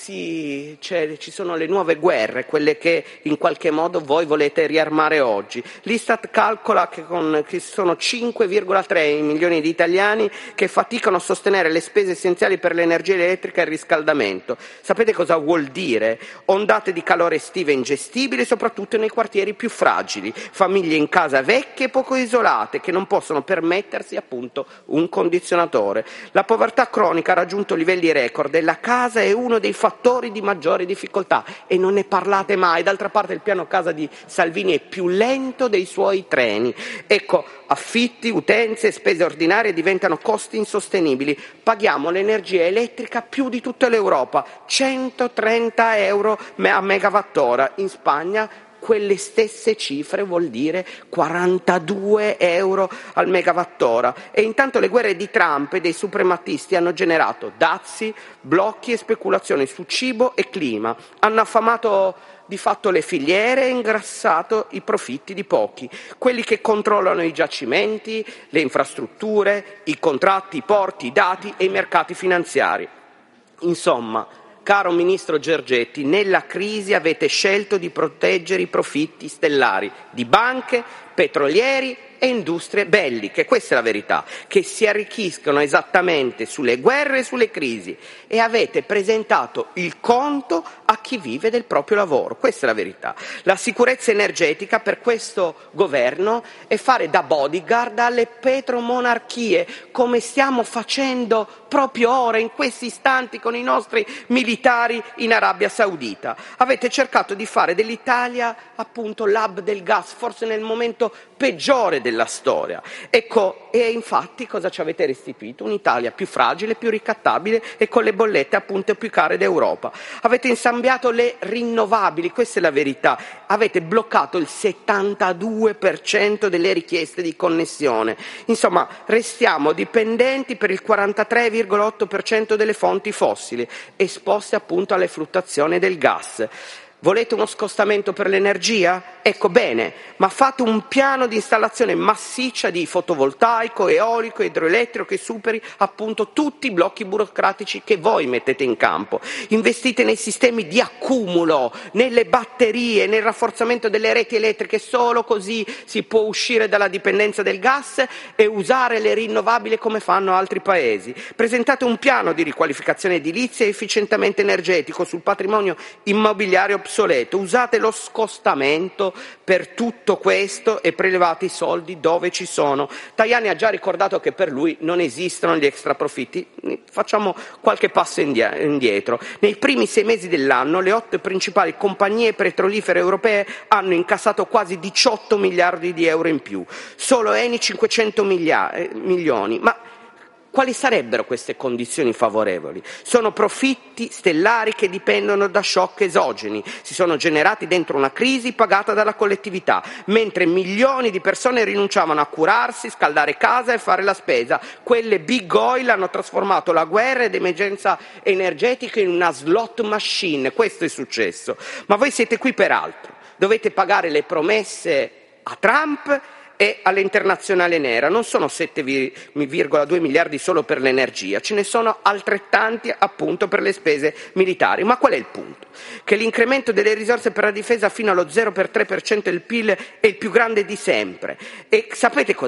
si, cioè, ci sono le nuove guerre, quelle che in qualche modo voi volete riarmare oggi. L'Istat calcola che, con, che sono cinque virgola tre milioni di italiani che faticano a sostenere le spese essenziali per l'energia elettrica e il riscaldamento. Sapete cosa vuol dire? Ondate di calore estive ingestibili, soprattutto nei quartieri più fragili, famiglie in casa vecchie e poco isolate che non possono permettersi appunto un condizionatore. La povertà cronica ha raggiunto livelli record e la casa è uno dei fattori di maggiore difficoltà e non ne parlate mai. D'altra parte il piano casa di Salvini è più lento dei suoi treni. Ecco, affitti, utenze e spese ordinarie diventano costi insostenibili. Paghiamo l'energia elettrica più di tutta l'Europa, centotrenta euro a megawattora. In Spagna quelle stesse cifre vuol dire quarantadue euro al megawattora. E intanto le guerre di Trump e dei suprematisti hanno generato dazi, blocchi e speculazioni su cibo e clima. Hanno affamato di fatto le filiere e ingrassato i profitti di pochi, quelli che controllano i giacimenti, le infrastrutture, i contratti, i porti, i dati e i mercati finanziari. Insomma, caro Ministro Giorgetti, nella crisi avete scelto di proteggere i profitti stellari di banche, petrolieri e industrie belliche, questa è la verità, che si arricchiscono esattamente sulle guerre e sulle crisi, e avete presentato il conto a chi vive del proprio lavoro, questa è la verità. La sicurezza energetica per questo governo è fare da bodyguard alle petromonarchie, come stiamo facendo proprio ora, in questi istanti, con i nostri militari in Arabia Saudita. Avete cercato di fare dell'Italia appunto l'hub del gas, forse nel momento peggiore della storia. Ecco, e infatti cosa ci avete restituito? Un'Italia più fragile, più ricattabile e con le bollette appunto più care d'Europa. Avete insabbiato le rinnovabili, questa è la verità. Avete bloccato il settantadue per cento delle richieste di connessione. Insomma, restiamo dipendenti per il quarantatré virgola otto per cento delle fonti fossili, esposte appunto alle fluttuazioni del gas. Volete uno scostamento per l'energia? Ecco, bene, ma fate un piano di installazione massiccia di fotovoltaico, eolico, idroelettrico che superi appunto tutti i blocchi burocratici che voi mettete in campo. Investite nei sistemi di accumulo, nelle batterie, nel rafforzamento delle reti elettriche, solo così si può uscire dalla dipendenza del gas e usare le rinnovabili come fanno altri paesi. Presentate un piano di riqualificazione edilizia e efficientamento energetico sul patrimonio immobiliare obsoleto. Usate lo scostamento per tutto questo e prelevate i soldi dove ci sono. Tajani ha già ricordato che per lui non esistono gli extraprofitti. Facciamo qualche passo indietro. Nei primi sei mesi dell'anno le otto principali compagnie petrolifere europee hanno incassato quasi diciotto miliardi di euro in più. Solo Eni cinquecento milioni. Ma quali sarebbero queste condizioni favorevoli? Sono profitti stellari che dipendono da shock esogeni, si sono generati dentro una crisi pagata dalla collettività, mentre milioni di persone rinunciavano a curarsi, scaldare casa e fare la spesa. Quelle big oil hanno trasformato la guerra ed emergenza energetica in una slot machine, questo è successo. Ma voi siete qui per altro, dovete pagare le promesse a Trump e all'internazionale nera. Non sono sette virgola due miliardi solo per l'energia, ce ne sono altrettanti appunto per le spese militari. Ma qual è il punto? Che l'incremento delle risorse per la difesa fino allo zero virgola tre per cento del P I L è il più grande di sempre. E sapete cosa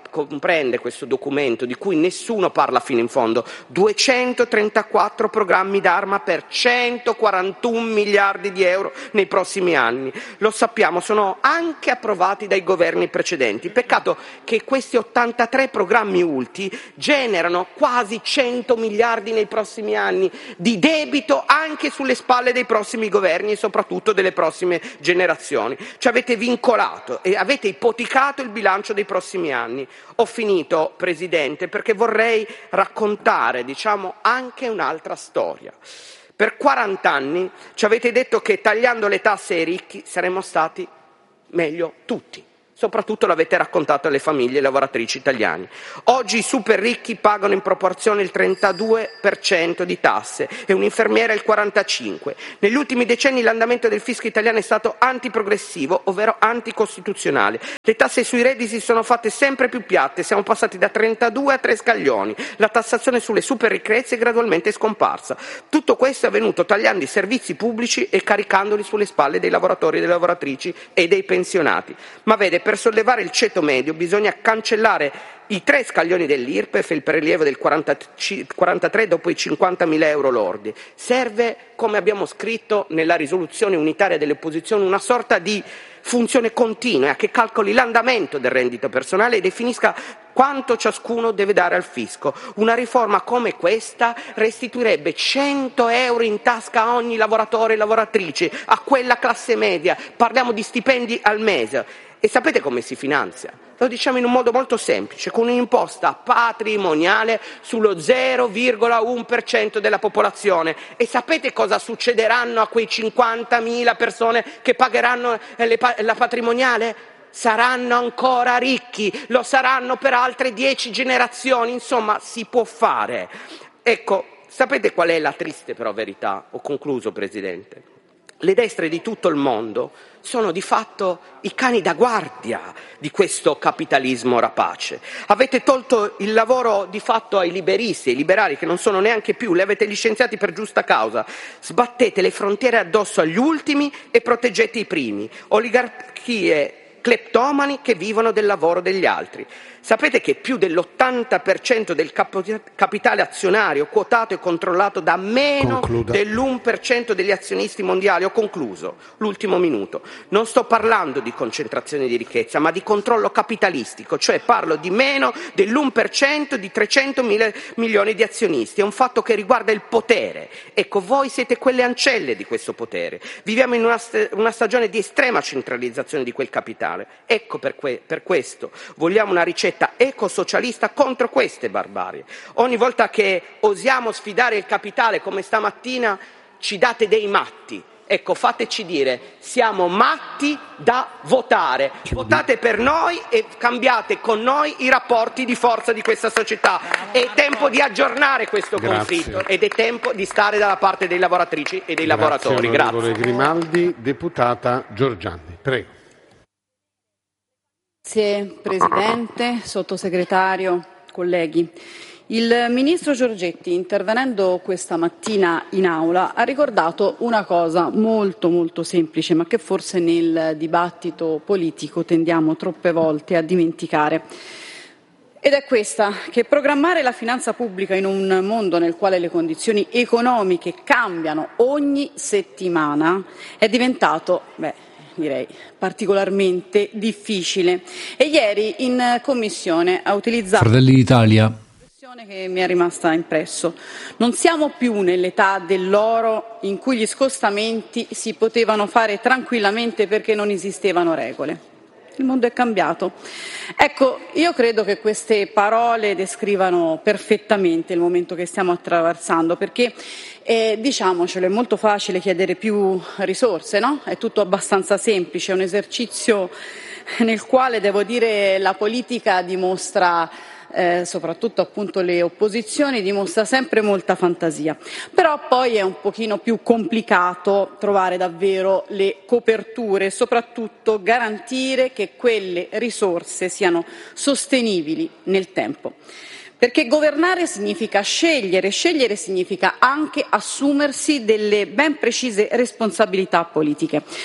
comprende questo documento di cui nessuno parla fino in fondo? duecentotrentaquattro programmi d'arma per centoquarantuno miliardi di euro nei prossimi anni. Lo sappiamo, sono anche approvati dai governi precedenti. Peccato che questi ottantatré programmi ulti generano quasi cento miliardi nei prossimi anni di debito anche sulle spalle dei prossimi governi e soprattutto delle prossime generazioni. Ci avete vincolato e avete ipotecato il bilancio dei prossimi anni. Ho finito, Presidente, perché vorrei raccontare, diciamo, anche un'altra storia. Per quaranta anni ci avete detto che tagliando le tasse ai ricchi saremmo stati meglio tutti. Soprattutto l'avete raccontato alle famiglie lavoratrici italiane. Oggi i super ricchi pagano in proporzione il trentadue per cento di tasse e un infermiere il quarantacinque per cento. Negli ultimi decenni l'andamento del fisco italiano è stato antiprogressivo, ovvero anticostituzionale. Le tasse sui redditi sono fatte sempre più piatte, siamo passati da trentadue a tre scaglioni. La tassazione sulle super ricchezze è gradualmente scomparsa. Tutto questo è avvenuto tagliando i servizi pubblici e caricandoli sulle spalle dei lavoratori e delle lavoratrici e dei pensionati. Ma vede, per sollevare il ceto medio bisogna cancellare i tre scaglioni dell'I R P E F e il prelievo del quarantatré dopo i cinquantamila euro lordi. Serve, come abbiamo scritto nella risoluzione unitaria delle opposizioni, una sorta di funzione continua che calcoli l'andamento del reddito personale e definisca quanto ciascuno deve dare al fisco. Una riforma come questa restituirebbe cento euro in tasca a ogni lavoratore e lavoratrice, a quella classe media. Parliamo di stipendi al mese. E sapete come si finanzia? Lo diciamo in un modo molto semplice, con un'imposta patrimoniale sullo zero virgola uno per cento della popolazione. E sapete cosa succederanno a quei cinquantamila persone che pagheranno la patrimoniale? Saranno ancora ricchi, lo saranno per altre dieci generazioni, insomma si può fare. Ecco, sapete qual è la triste però verità? Ho concluso, Presidente. Le destre di tutto il mondo sono di fatto i cani da guardia di questo capitalismo rapace. Avete tolto il lavoro di fatto ai liberisti, ai liberali che non sono neanche più, li avete licenziati per giusta causa. Sbattete le frontiere addosso agli ultimi e proteggete i primi. Oligarchie cleptomani che vivono del lavoro degli altri. Sapete che più dell'ottanta per cento del capitale azionario quotato e controllato da meno Concluda. dell'uno per cento degli azionisti mondiali? Ho concluso, l'ultimo minuto. Non sto parlando di concentrazione di ricchezza, ma di controllo capitalistico, cioè parlo di meno dell'uno per cento di trecentomila milioni di azionisti. È un fatto che riguarda il potere. Ecco, voi siete quelle ancelle di questo potere. Viviamo in una, st- una stagione di estrema centralizzazione di quel capitale. Ecco per, que- per questo vogliamo una ricetta ecosocialista contro queste barbarie. Ogni volta che osiamo sfidare il capitale, come stamattina, ci date dei matti. Ecco, fateci dire, siamo matti da votare. Votate per noi e cambiate con noi i rapporti di forza di questa società. È tempo di aggiornare questo Grazie. conflitto ed è tempo di stare dalla parte dei lavoratrici e dei Grazie, lavoratori. Grazie. Grazie. Grimaldi, deputata Giorgianni. Prego. Grazie Presidente, Sottosegretario, colleghi. Il Ministro Giorgetti, intervenendo questa mattina in Aula, ha ricordato una cosa molto molto semplice, ma che forse nel dibattito politico tendiamo troppe volte a dimenticare. Ed è questa, che programmare la finanza pubblica in un mondo nel quale le condizioni economiche cambiano ogni settimana è diventato, beh, direi particolarmente difficile. E ieri in Commissione ha utilizzato Fratelli d'Italia che mi è rimasta impresso. Non siamo più nell'età dell'oro in cui gli scostamenti si potevano fare tranquillamente perché non esistevano regole. Il mondo è cambiato. Ecco, io credo che queste parole descrivano perfettamente il momento che stiamo attraversando, perché eh, diciamocelo, è molto facile chiedere più risorse, no? È tutto abbastanza semplice, è un esercizio nel quale, devo dire, la politica dimostra Eh, soprattutto appunto le opposizioni, dimostra sempre molta fantasia. Però poi è un pochino più complicato trovare davvero le coperture e soprattutto garantire che quelle risorse siano sostenibili nel tempo. Perché governare significa scegliere, scegliere significa anche assumersi delle ben precise responsabilità politiche.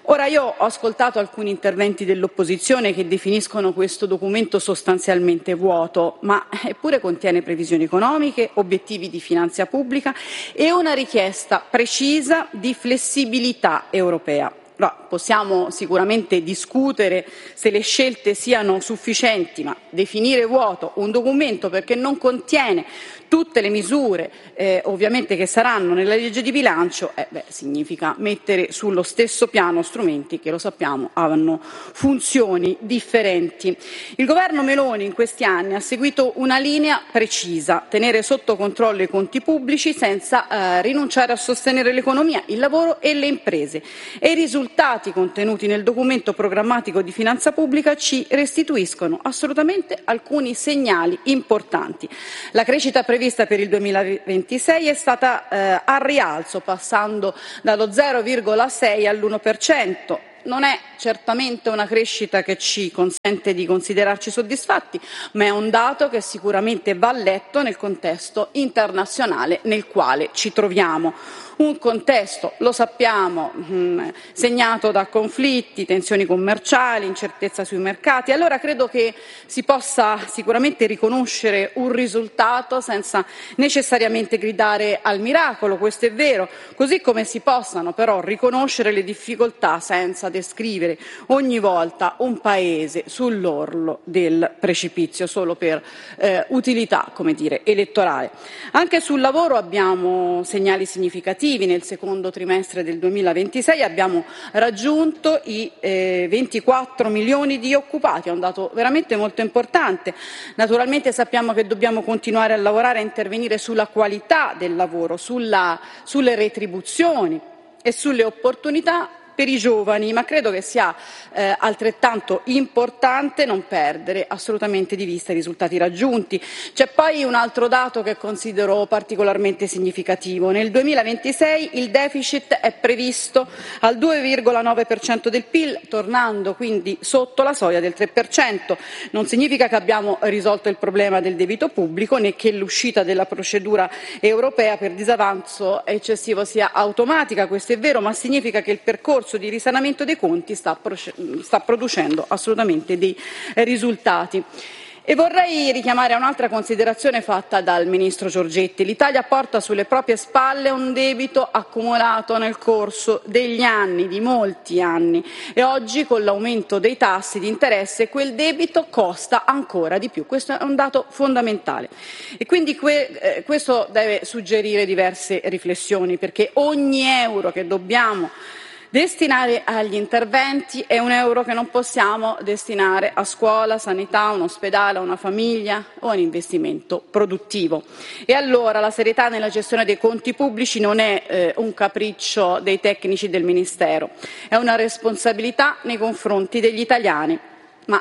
Ora, io ho ascoltato alcuni interventi dell'opposizione che definiscono questo documento sostanzialmente vuoto, ma eppure contiene previsioni economiche, obiettivi di finanza pubblica e una richiesta precisa di flessibilità europea. Allora, possiamo sicuramente discutere se le scelte siano sufficienti, ma definire vuoto un documento perché non contiene tutte le misure eh, ovviamente che saranno nella legge di bilancio eh, beh, significa mettere sullo stesso piano strumenti che, lo sappiamo, hanno funzioni differenti. Il governo Meloni in questi anni ha seguito una linea precisa: tenere sotto controllo i conti pubblici senza eh, rinunciare a sostenere l'economia, il lavoro e le imprese. E i risultati contenuti nel documento programmatico di finanza pubblica ci restituiscono assolutamente alcuni segnali importanti. La crescita prevista per il duemilaventisei è stata eh, al rialzo, passando dallo zero virgola sei all'uno per cento. Non è certamente una crescita che ci consente di considerarci soddisfatti, ma è un dato che sicuramente va letto nel contesto internazionale nel quale ci troviamo. Un contesto, lo sappiamo, mh, segnato da conflitti, tensioni commerciali, incertezza sui mercati. Allora credo che si possa sicuramente riconoscere un risultato senza necessariamente gridare al miracolo, questo è vero, così come si possano però riconoscere le difficoltà senza descrivere ogni volta un paese sull'orlo del precipizio solo per eh, utilità, come dire, elettorale. Anche sul lavoro abbiamo segnali significativi. Nel secondo trimestre del duemilaventisei abbiamo raggiunto i eh, ventiquattro milioni di occupati, è un dato veramente molto importante. Naturalmente sappiamo che dobbiamo continuare a lavorare e a intervenire sulla qualità del lavoro, sulla, sulle retribuzioni e sulle opportunità per i giovani, ma credo che sia eh, altrettanto importante non perdere assolutamente di vista i risultati raggiunti. C'è poi un altro dato che considero particolarmente significativo. Nel duemilaventisei il deficit è previsto al due virgola nove per cento del P I L, tornando quindi sotto la soglia del tre per cento. Non significa che abbiamo risolto il problema del debito pubblico né che l'uscita della procedura europea per disavanzo eccessivo sia automatica, questo è vero, ma significa che il percorso di risanamento dei conti sta, sta producendo assolutamente dei risultati. E vorrei richiamare a un'altra considerazione fatta dal Ministro Giorgetti. L'Italia porta sulle proprie spalle un debito accumulato nel corso degli anni, di molti anni, e oggi con l'aumento dei tassi di interesse quel debito costa ancora di più. Questo è un dato fondamentale e quindi que- eh, questo deve suggerire diverse riflessioni, perché ogni euro che dobbiamo destinare agli interventi è un euro che non possiamo destinare a scuola, sanità, un ospedale, una famiglia o un investimento produttivo. E allora la serietà nella gestione dei conti pubblici non è eh, un capriccio dei tecnici del Ministero, è una responsabilità nei confronti degli italiani, ma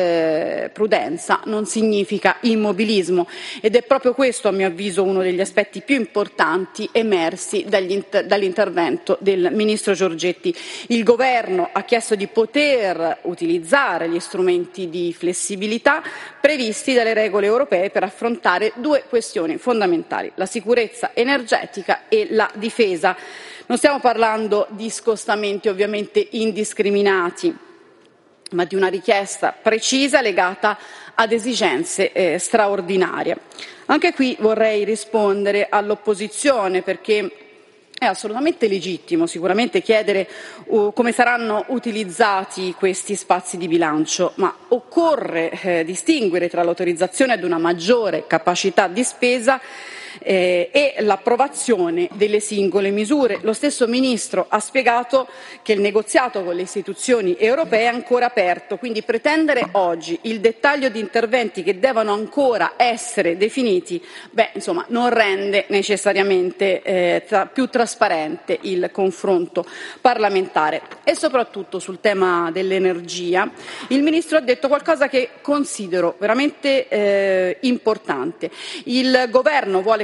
Eh, prudenza non significa immobilismo ed è proprio questo, a mio avviso, uno degli aspetti più importanti emersi inter- dall'intervento del Ministro Giorgetti. Il Governo ha chiesto di poter utilizzare gli strumenti di flessibilità previsti dalle regole europee per affrontare due questioni fondamentali: la sicurezza energetica e la difesa. Non stiamo parlando di scostamenti ovviamente indiscriminati, ma di una richiesta precisa legata ad esigenze eh, straordinarie. Anche qui vorrei rispondere all'opposizione, perché è assolutamente legittimo sicuramente chiedere uh, come saranno utilizzati questi spazi di bilancio, ma occorre eh, distinguere tra l'autorizzazione ad una maggiore capacità di spesa Eh, e l'approvazione delle singole misure. Lo stesso Ministro ha spiegato che il negoziato con le istituzioni europee è ancora aperto, quindi pretendere oggi il dettaglio di interventi che devono ancora essere definiti, beh, insomma, non rende necessariamente eh, tra, più trasparente il confronto parlamentare. E soprattutto sul tema dell'energia il Ministro ha detto qualcosa che considero veramente eh, importante. Il Governo vuole che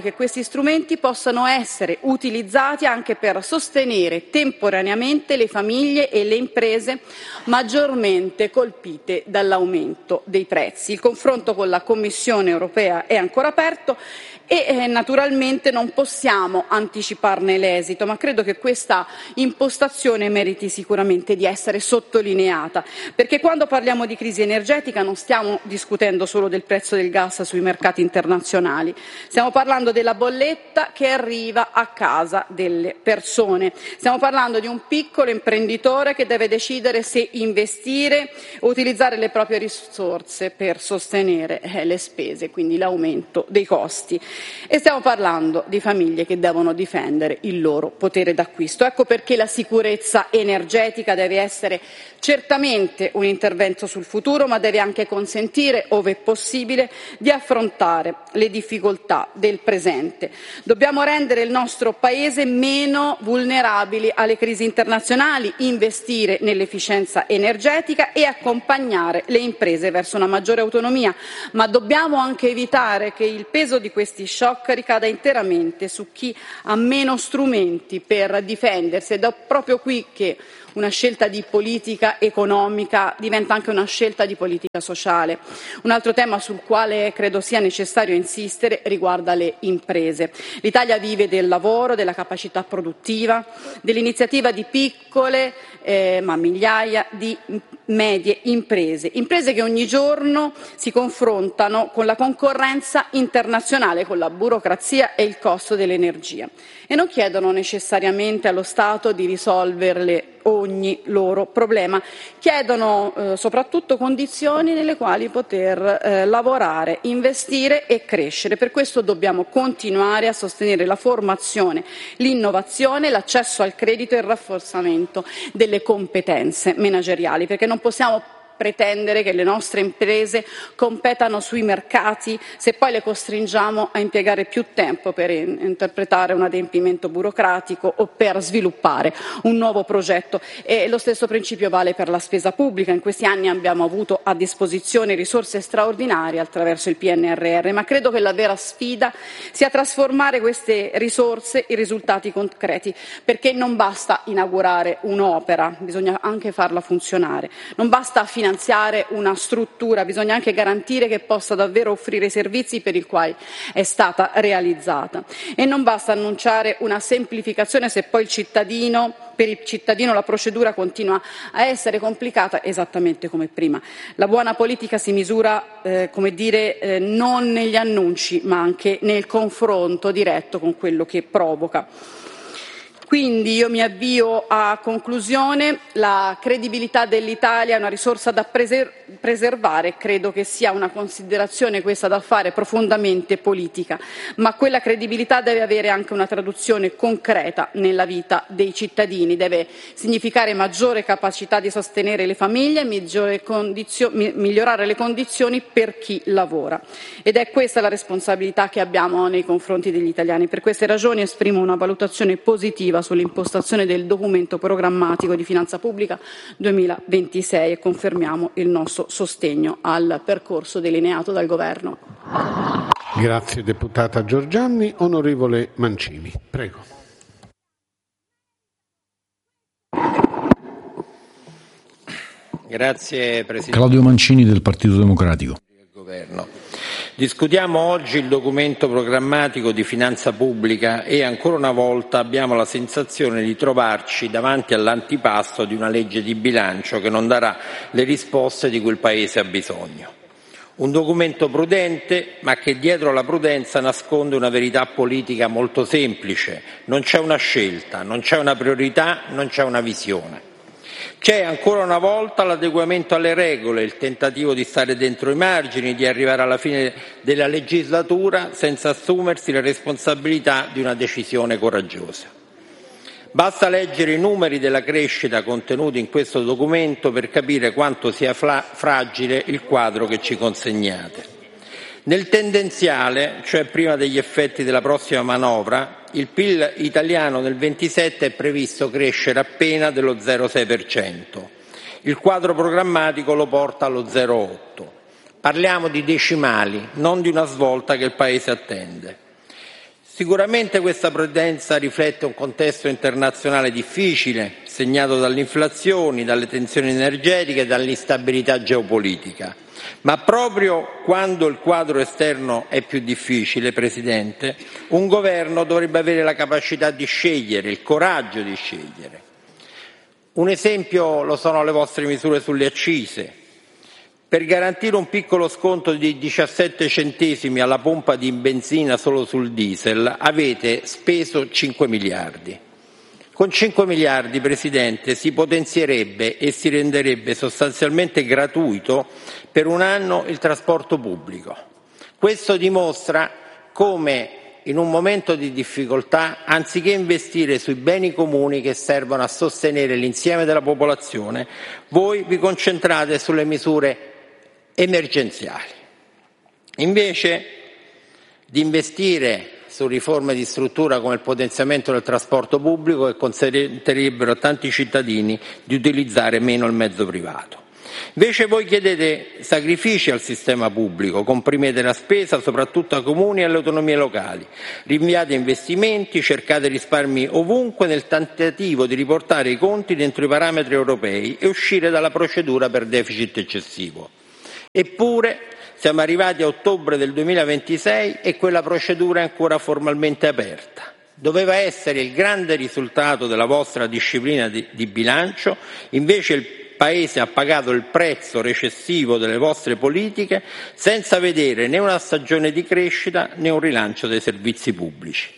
che questi strumenti possano essere utilizzati anche per sostenere temporaneamente le famiglie e le imprese maggiormente colpite dall'aumento dei prezzi. Il confronto con la Commissione europea è ancora aperto e eh, naturalmente non possiamo anticiparne l'esito, ma credo che questa impostazione meriti sicuramente di essere sottolineata, perché quando parliamo di crisi energetica non stiamo discutendo solo del prezzo del gas sui mercati internazionali, stiamo parlando della bolletta che arriva a casa delle persone, stiamo parlando di un piccolo imprenditore che deve decidere se investire o utilizzare le proprie risorse per sostenere eh, le spese, quindi l'aumento dei costi. E stiamo parlando di famiglie che devono difendere il loro potere d'acquisto. Ecco perché la sicurezza energetica deve essere certamente un intervento sul futuro, ma deve anche consentire, ove possibile, di affrontare le difficoltà del presente. Dobbiamo rendere il nostro Paese meno vulnerabile alle crisi internazionali, investire nell'efficienza energetica e accompagnare le imprese verso una maggiore autonomia, ma dobbiamo anche evitare che il peso di questi shock ricada interamente su chi ha meno strumenti per difendersi, ed è proprio qui che una scelta di politica economica diventa anche una scelta di politica sociale. Un altro tema sul quale credo sia necessario insistere riguarda le imprese. L'Italia vive del lavoro, della capacità produttiva, dell'iniziativa di piccole eh, ma migliaia di medie imprese, imprese che ogni giorno si confrontano con la concorrenza internazionale, con la burocrazia e il costo dell'energia e non chiedono necessariamente allo Stato di risolverle ogni loro problema, chiedono eh, soprattutto condizioni nelle quali poter eh, lavorare, investire e crescere. Per questo dobbiamo continuare a sostenere la formazione, l'innovazione, l'accesso al credito e il rafforzamento delle competenze manageriali, perché non possiamo pretendere che le nostre imprese competano sui mercati se poi le costringiamo a impiegare più tempo per interpretare un adempimento burocratico o per sviluppare un nuovo progetto. E lo stesso principio vale per la spesa pubblica. In questi anni abbiamo avuto a disposizione risorse straordinarie attraverso il P N R R, ma credo che la vera sfida sia trasformare queste risorse in risultati concreti, perché non basta inaugurare un'opera, bisogna anche farla funzionare, non basta finanziare finanziare una struttura, bisogna anche garantire che possa davvero offrire i servizi per i quali è stata realizzata. E non basta annunciare una semplificazione se poi il cittadino, per il cittadino la procedura continua a essere complicata esattamente come prima. La buona politica si misura, eh, come dire, eh, non negli annunci, ma anche nel confronto diretto con quello che provoca. Quindi io mi avvio a conclusione. La credibilità dell'Italia è una risorsa da preser- preservare, credo che sia una considerazione questa da fare profondamente politica, ma quella credibilità deve avere anche una traduzione concreta nella vita dei cittadini, deve significare maggiore capacità di sostenere le famiglie, condizio- migliorare le condizioni per chi lavora. Ed è questa la responsabilità che abbiamo nei confronti degli italiani. Per queste ragioni esprimo una valutazione positiva sull'impostazione del documento programmatico di finanza pubblica duemilaventisei e confermiamo il nostro sostegno al percorso delineato dal Governo. Grazie deputata Giorgianni. Onorevole Mancini, prego. Grazie Presidente. Claudio Mancini del Partito Democratico. Governo. Discutiamo oggi il documento programmatico di finanza pubblica e ancora una volta abbiamo la sensazione di trovarci davanti all'antipasto di una legge di bilancio che non darà le risposte di cui il Paese ha bisogno. Un documento prudente, ma che dietro la prudenza nasconde una verità politica molto semplice. Non c'è una scelta, non c'è una priorità, non c'è una visione. C'è ancora una volta l'adeguamento alle regole, il tentativo di stare dentro i margini, di arrivare alla fine della legislatura senza assumersi le responsabilità di una decisione coraggiosa. Basta leggere i numeri della crescita contenuti in questo documento per capire quanto sia fra- fragile il quadro che ci consegnate. Nel tendenziale, cioè prima degli effetti della prossima manovra, il P I L italiano nel ventisette è previsto crescere appena dello zero virgola sei per cento. Il quadro programmatico lo porta allo zero virgola otto per cento. Parliamo di decimali, non di una svolta che il Paese attende. Sicuramente questa prudenza riflette un contesto internazionale difficile, segnato dall'inflazione, dalle tensioni energetiche e dall'instabilità geopolitica. Ma proprio quando il quadro esterno è più difficile, Presidente, un governo dovrebbe avere la capacità di scegliere, il coraggio di scegliere. Un esempio lo sono le vostre misure sulle accise. Per garantire un piccolo sconto di diciassette centesimi alla pompa di benzina solo sul diesel avete speso cinque miliardi. Con cinque miliardi, Presidente, si potenzierebbe e si renderebbe sostanzialmente gratuito per un anno il trasporto pubblico. Questo dimostra come in un momento di difficoltà, anziché investire sui beni comuni che servono a sostenere l'insieme della popolazione, voi vi concentrate sulle misure emergenziali. Invece di investire su riforme di struttura come il potenziamento del trasporto pubblico che consentirebbero a tanti cittadini di utilizzare meno il mezzo privato. Invece voi chiedete sacrifici al sistema pubblico, comprimete la spesa soprattutto ai comuni e alle autonomie locali, rinviate investimenti, cercate risparmi ovunque nel tentativo di riportare i conti dentro i parametri europei e uscire dalla procedura per deficit eccessivo. Eppure siamo arrivati a ottobre del duemilaventisei e quella procedura è ancora formalmente aperta. Doveva essere il grande risultato della vostra disciplina di, di bilancio, invece il Paese ha pagato il prezzo recessivo delle vostre politiche senza vedere né una stagione di crescita né un rilancio dei servizi pubblici.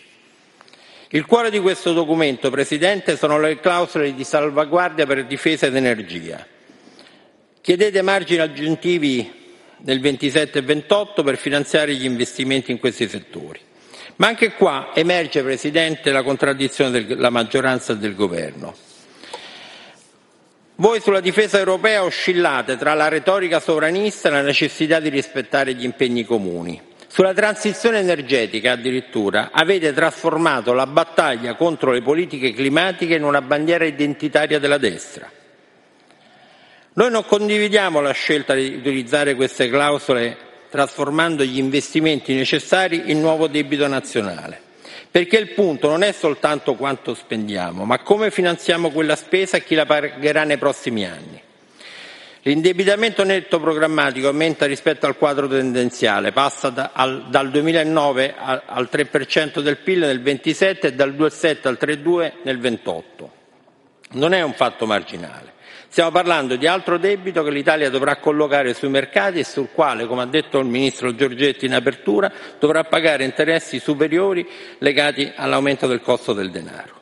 Il cuore di questo documento, Presidente, sono le clausole di salvaguardia per difesa ed energia. Chiedete margini aggiuntivi nel ventisette e ventotto per finanziare gli investimenti in questi settori. Ma anche qua emerge, Presidente, la contraddizione della maggioranza e del Governo. Voi sulla difesa europea oscillate tra la retorica sovranista e la necessità di rispettare gli impegni comuni. Sulla transizione energetica, addirittura, avete trasformato la battaglia contro le politiche climatiche in una bandiera identitaria della destra. Noi non condividiamo la scelta di utilizzare queste clausole trasformando gli investimenti necessari in nuovo debito nazionale, perché il punto non è soltanto quanto spendiamo, ma come finanziamo quella spesa e chi la pagherà nei prossimi anni. L'indebitamento netto programmatico aumenta rispetto al quadro tendenziale, passa da, al, dal duemilanove al, al tre per cento del P I L nel ventisette e dal due virgola sette al tre virgola due nel ventotto. Non è un fatto marginale. Stiamo parlando di altro debito che l'Italia dovrà collocare sui mercati e sul quale, come ha detto il Ministro Giorgetti in apertura, dovrà pagare interessi superiori legati all'aumento del costo del denaro.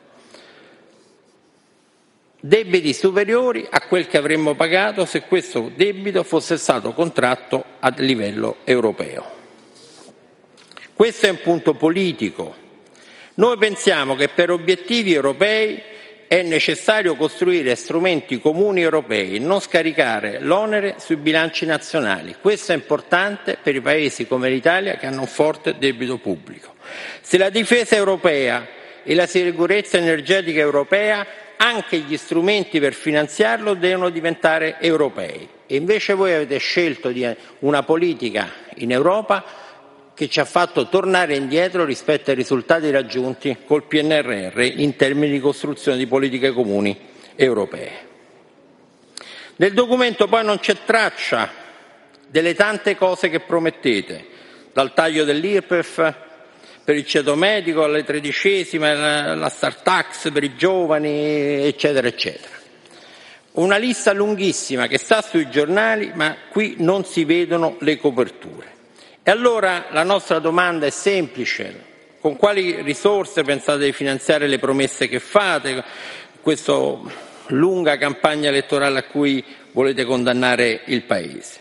Debiti superiori a quel che avremmo pagato se questo debito fosse stato contratto a livello europeo. Questo è un punto politico. Noi pensiamo che per obiettivi europei è necessario costruire strumenti comuni europei e non scaricare l'onere sui bilanci nazionali. Questo è importante per i paesi come l'Italia che hanno un forte debito pubblico. Se la difesa europea e la sicurezza energetica europea, anche gli strumenti per finanziarlo devono diventare europei. E invece voi avete scelto di una politica in Europa che ci ha fatto tornare indietro rispetto ai risultati raggiunti col P N R R in termini di costruzione di politiche comuni europee. Nel documento poi non c'è traccia delle tante cose che promettete, dal taglio dell'I R P E F per il ceto medico alle tredicesime, la, la start tax per i giovani, eccetera, eccetera. Una lista lunghissima che sta sui giornali, ma qui non si vedono le coperture. E allora la nostra domanda è semplice: con quali risorse pensate di finanziare le promesse che fate, questa lunga campagna elettorale a cui volete condannare il Paese?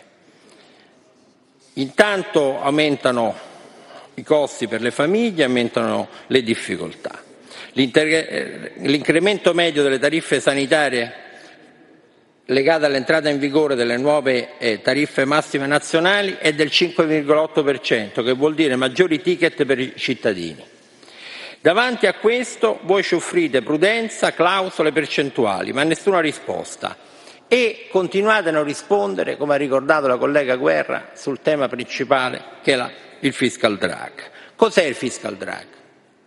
Intanto aumentano i costi per le famiglie, aumentano le difficoltà. L'incremento medio delle tariffe sanitarie legata all'entrata in vigore delle nuove eh, tariffe massime nazionali è del cinque virgola otto per cento, che vuol dire maggiori ticket per i cittadini. Davanti a questo voi ci offrite prudenza, clausole, percentuali, ma nessuna risposta. E continuate a non rispondere, come ha ricordato la collega Guerra, sul tema principale che è la, il fiscal drag. Cos'è il fiscal drag?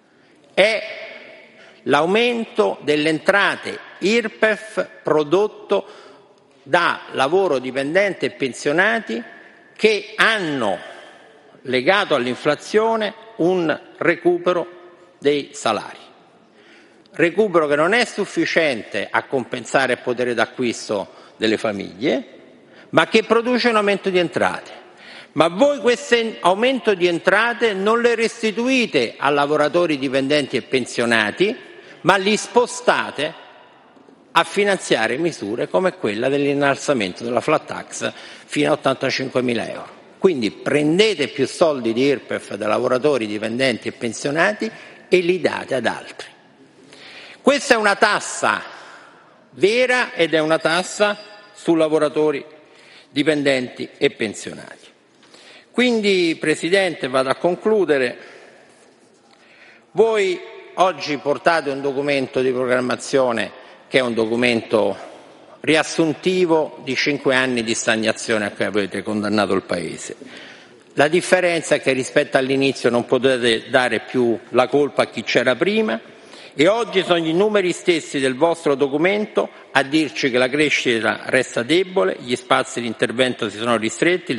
è l'aumento delle entrate I R P E F prodotto da lavoro dipendente e pensionati che hanno legato all'inflazione un recupero dei salari. Recupero che non è sufficiente a compensare il potere d'acquisto delle famiglie, ma che produce un aumento di entrate. Ma voi questo aumento di entrate non le restituite a lavoratori dipendenti e pensionati, ma li spostate a finanziare misure come quella dell'innalzamento della flat tax fino a ottantacinquemila euro. Quindi prendete più soldi di I R P E F da lavoratori dipendenti e pensionati e li date ad altri. Questa è una tassa vera ed è una tassa su lavoratori dipendenti e pensionati. Quindi, Presidente, vado a concludere. Voi oggi portate un documento di programmazione che è un documento riassuntivo di cinque anni di stagnazione a cui avete condannato il Paese. La differenza è che rispetto all'inizio non potete dare più la colpa a chi c'era prima e oggi sono i numeri stessi del vostro documento a dirci che la crescita resta debole, gli spazi di intervento si sono ristretti,